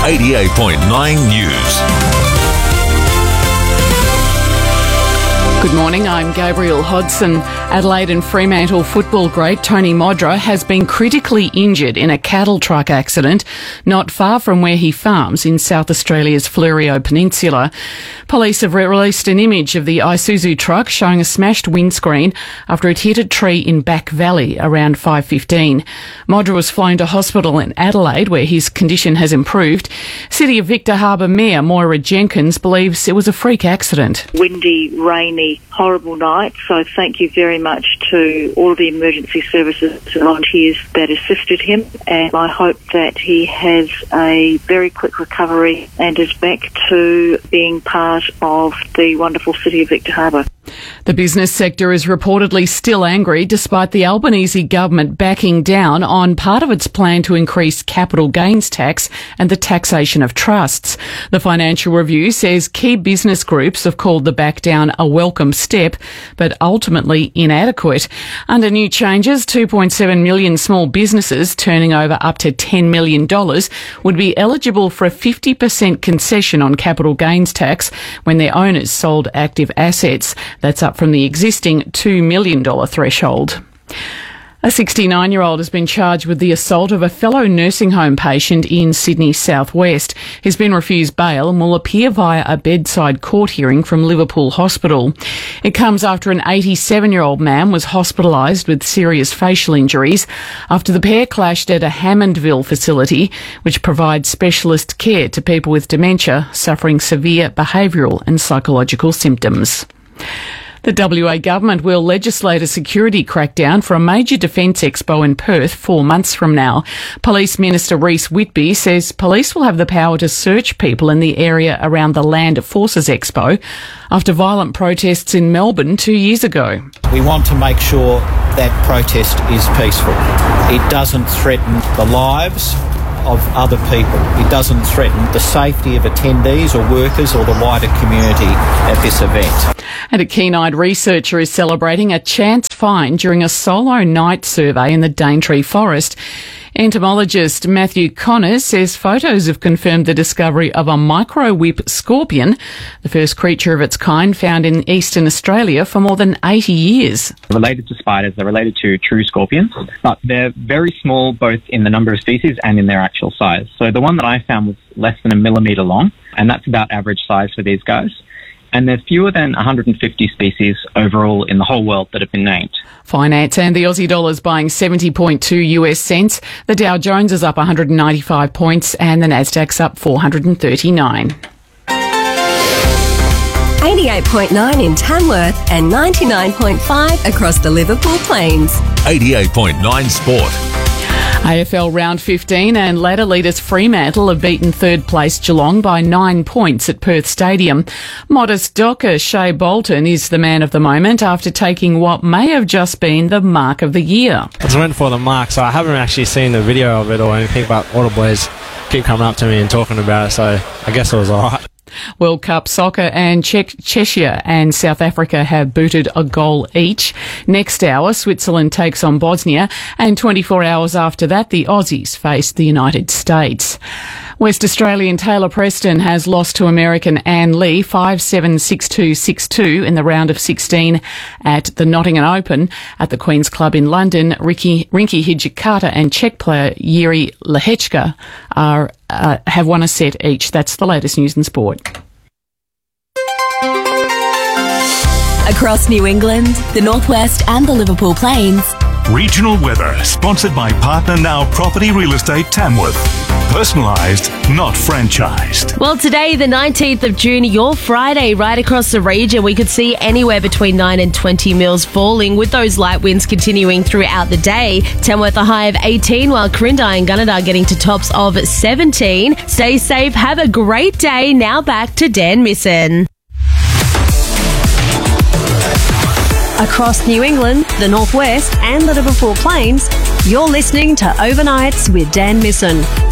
88.9 News. Good morning, I'm Gabrielle Hodson. Adelaide and Fremantle football great Tony Modra has been critically injured in a cattle truck accident not far from where he farms in South Australia's Fleurieu Peninsula. Police have released an image of the Isuzu truck showing a smashed windscreen after it hit a tree in Back Valley around 5:15. Modra was flown to hospital in Adelaide where his condition has improved. City of Victor Harbor Mayor Moira Jenkins believes it was a freak accident. Windy, rainy, horrible night, so thank you very much to all of the emergency services and volunteers that assisted him, and I hope that he has a very quick recovery and is back to being part of the wonderful city of Victor Harbor. The business sector is reportedly still angry despite the Albanese government backing down on part of its plan to increase capital gains tax and the taxation of trusts. The Financial Review says key business groups have called the back down a welcome step, but ultimately inadequate. Under new changes, 2.7 million small businesses turning over up to $10 million would be eligible for a 50% concession on capital gains tax when their owners sold active assets. That's up from the existing $2 million threshold. A 69-year-old has been charged with the assault of a fellow nursing home patient in Sydney southwest. He's been refused bail and will appear via a bedside court hearing from Liverpool Hospital. It comes after an 87-year-old man was hospitalised with serious facial injuries after the pair clashed at a Hammondville facility, which provides specialist care to people with dementia suffering severe behavioural and psychological symptoms. The WA government will legislate a security crackdown for a major defence expo in Perth 4 months from now. Police Minister Rhys Whitby says police will have the power to search people in the area around the Land Forces Expo after violent protests in Melbourne 2 years ago. We want to make sure that protest is peaceful. It doesn't threaten the lives of other people. It doesn't threaten the safety of attendees or workers or the wider community at this event. And a keen-eyed researcher is celebrating a chance find during a solo night survey in the Daintree Forest. Entomologist Matthew Connors says photos have confirmed the discovery of a micro-whip scorpion, the first creature of its kind found in eastern Australia for more than 80 years. Related to spiders, they're related to true scorpions, but they're very small both in the number of species and in their actual size. So the one that I found was less than 1 millimetre long, and that's about average size for these guys. And there's fewer than 150 species overall in the whole world that have been named. Finance and the Aussie dollar's buying 70.2 US cents. The Dow Jones is up 195 points and the Nasdaq's up 439. 88.9 in Tamworth and 99.5 across the Liverpool Plains. 88.9 Sport. AFL Round 15 and ladder leaders Fremantle have beaten third place Geelong by 9 points at Perth Stadium. Modest Docker Shea Bolton is the man of the moment after taking what may have just been the mark of the year. I just went for the mark, so I haven't actually seen the video of it or anything, but all the boys keep coming up to me and talking about it, so I guess it was alright. World Cup soccer and Cheshire and South Africa have booted a goal each. Next hour, Switzerland takes on Bosnia, and 24 hours after that, the Aussies face the United States. West Australian Taylor Preston has lost to American Ann Lee 5-7, 6-2, 6-2 in the round of 16 at the Nottingham Open at the Queen's Club in London. Rinky Hijikata and Czech player Yuri Lehechka have won a set each. That's the latest news and sport. Across New England, the Northwest and the Liverpool Plains. Regional weather, sponsored by Partner Now Property Real Estate Tamworth. Personalised, not franchised. Well, today, the 19th of June, your Friday, right across the region, we could see anywhere between 9 and 20 mils falling, with those light winds continuing throughout the day. Tamworth a high of 18, while Quirindi and Gunnedah getting to tops of 17. Stay safe, have a great day. Now back to Dan Misson. Across New England, the Northwest and the Liverpool Plains, you're listening to Overnights with Dan Misson.